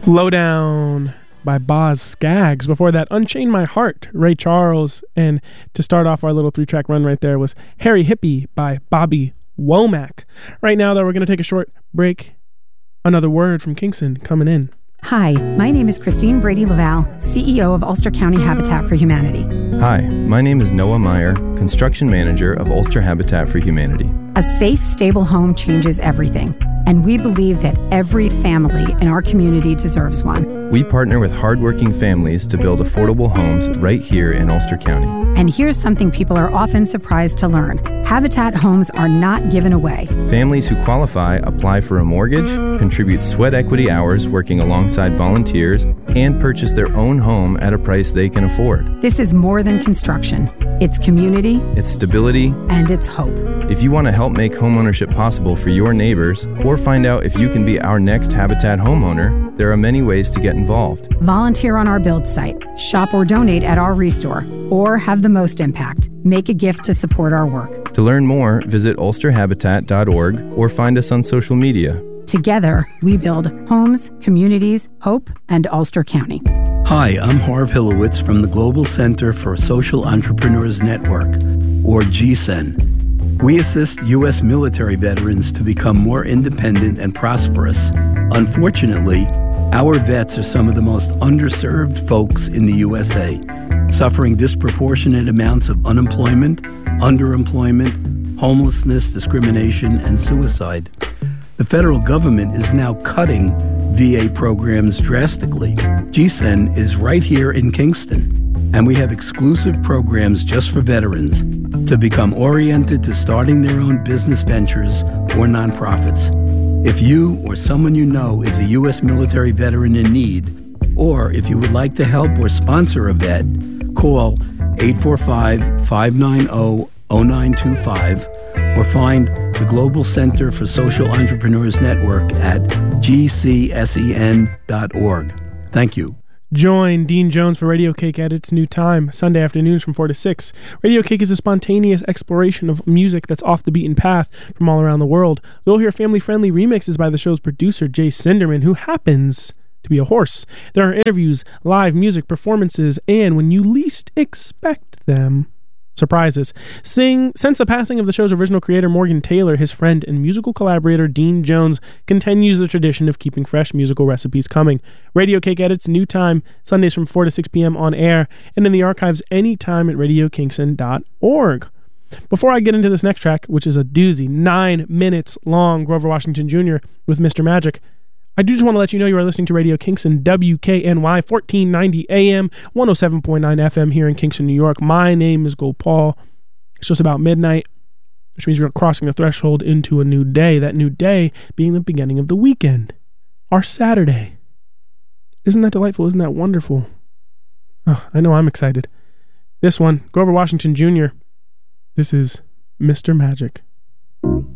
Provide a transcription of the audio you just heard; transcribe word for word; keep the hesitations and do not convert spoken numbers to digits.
Lowdown by Boz Scaggs. Before that, Unchain My Heart, Ray Charles. And to start off our little three-track run right there was Harry Hippie by Bobby Womack. Right now, though, we're going to take a short break. Another word from Kingston coming in. Hi, my name is Christine Brady Laval, C E O of Ulster County Habitat for Humanity. Hi, my name is Noah Meyer, Construction Manager of Ulster Habitat for Humanity. A safe, stable home changes everything, and we believe that every family in our community deserves one. We partner with hardworking families to build affordable homes right here in Ulster County. And here's something people are often surprised to learn. Habitat homes are not given away. Families who qualify apply for a mortgage, contribute sweat equity hours working alongside volunteers, and purchase their own home at a price they can afford. This is more than construction. It's community, it's stability, and it's hope. If you want to help make homeownership possible for your neighbors, or find out if you can be our next Habitat homeowner, there are many ways to get involved. Volunteer on our build site, shop or donate at our restore, or have the most impact. Make a gift to support our work. To learn more, visit ulster habitat dot org or find us on social media. Together, we build homes, communities, hope, and Ulster County. Hi, I'm Harv Hilowitz from the Global Center for Social Entrepreneurs Network, or G C E N. We assist U S military veterans to become more independent and prosperous. Unfortunately, our vets are some of the most underserved folks in the U S A, suffering disproportionate amounts of unemployment, underemployment, homelessness, discrimination, and suicide. The federal government is now cutting V A programs drastically. G C E N is right here in Kingston, and we have exclusive programs just for veterans to become oriented to starting their own business ventures or nonprofits. If you or someone you know is a U S military veteran in need, or if you would like to help or sponsor a vet, call eight four five, five nine zero, zero nine two five or find the Global Center for Social Entrepreneurs Network at g c s e n dot org. Thank you. Join Dean Jones for Radio Cake at its new time, Sunday afternoons from four to six. Radio Cake is a spontaneous exploration of music that's off the beaten path from all around the world. You'll hear family-friendly remixes by the show's producer, Jay Sinderman, who happens to be a horse. There are interviews, live music performances, and when you least expect them, surprises. Sing, since the passing of the show's original creator, Morgan Taylor, his friend and musical collaborator, Dean Jones, continues the tradition of keeping fresh musical recipes coming. Radio Cake at its new time, Sundays from four to six p.m. on air, and in the archives anytime at radio kingston dot org. Before I get into this next track, which is a doozy, nine minutes long, Grover Washington Junior with Mister Magic, I do just want to let you know you are listening to Radio Kingston, W K N Y, fourteen ninety A M, one oh seven point nine F M here in Kingston, New York. My name is Gold Paul. It's just about midnight, which means we're crossing the threshold into a new day, that new day being the beginning of the weekend, our Saturday. Isn't that delightful? Isn't that wonderful? Oh, I know I'm excited. This one, Grover Washington Junior This is Mister Magic.